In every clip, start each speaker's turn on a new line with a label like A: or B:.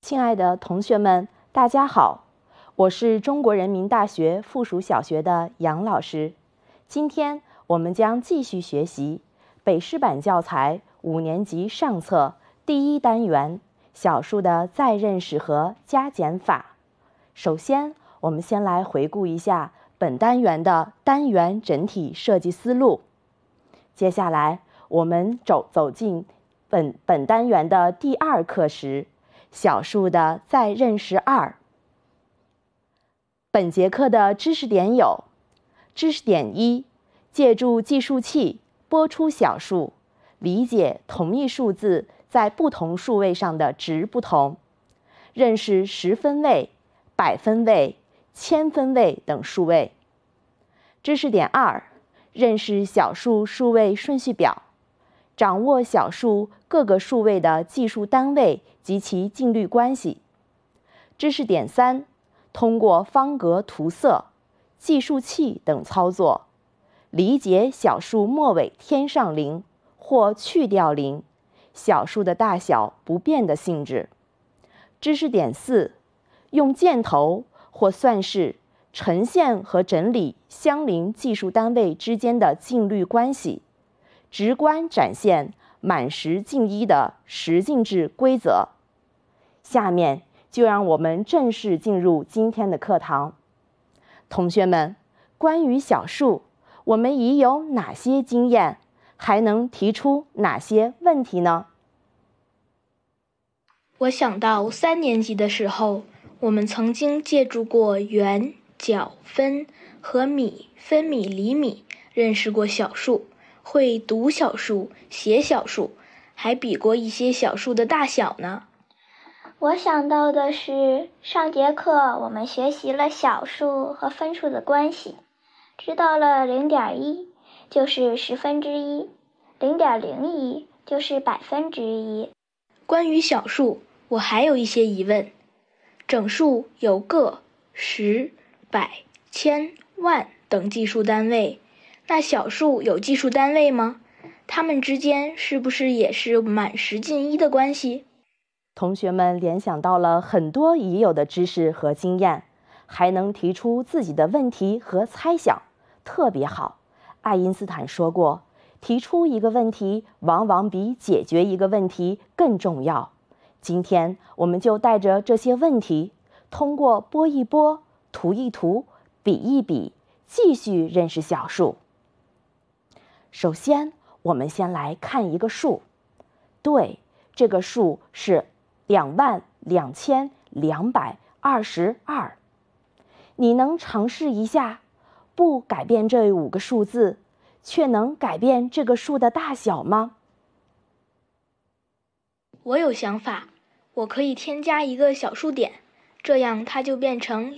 A: 亲爱的同学们，大家好，我是中国人民大学附属小学的杨老师。今天我们将继续学习北师版教材5年级上册第1单元小数的再认识和加减法。首先，我们先来回顾一下本单元的单元整体设计思路。接下来，我们走进本单元的第2课时，小数的再认识2。本节课的知识点有：知识点1，借助计数器拨出小数，理解同一数字在不同数位上的值不同，认识10分位、100分位、1000分位等数位。知识点2，认识小数数位顺序表，掌握小数各个数位的计数单位及其进率关系。知识点3，通过方格涂色、计数器等操作，理解小数末尾添上0或去掉0，小数的大小不变的性质。知识点4，用箭头或算式呈现和整理相邻计数单位之间的进率关系，直观展现满10进1的十进制规则。下面就让我们正式进入今天的课堂。同学们，关于小数，我们已有哪些经验？还能提出哪些问题呢？
B: 我想到3年级的时候，我们曾经借助过元、角、分和米、分米、厘米认识过小数，会读小数、写小数，还比过一些小数的大小呢。
C: 我想到的是，上节课我们学习了小数和分数的关系，知道了0.1就是1/10，0.01就是100%。
B: 关于小数，我还有一些疑问。整数有个、十、百、千、万等计数单位，那小数有计数单位吗？它们之间是不是也是满10进1的关系？
A: 同学们联想到了很多已有的知识和经验，还能提出自己的问题和猜想，特别好。爱因斯坦说过，提出一个问题往往比解决一个问题更重要。今天我们就带着这些问题，通过拨一拨、涂一涂、比一比，继续认识小数。首先，我们先来看一个数。对，这个数是22222。你能尝试一下，不改变这5个数字，却能改变这个数的大小吗？
B: 我有想法，我可以添加一个小数点，这样它就变成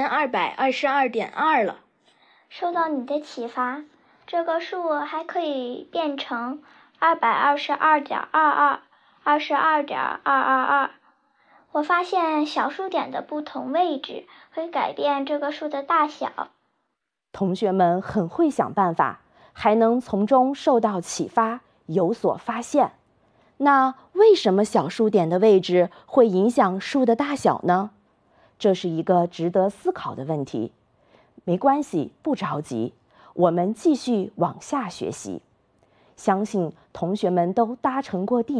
B: 2222.2了。
C: 受到你的启发，这个数还可以变成222.22、22.222。我发现小数点的不同位置会改变这个数的大小。
A: 同学们很会想办法，还能从中受到启发，有所发现。那为什么小数点的位置会影响数的大小呢？这是一个值得思考的问题。没关系，不着急，我们继续往下学习。相信同学们都搭乘过地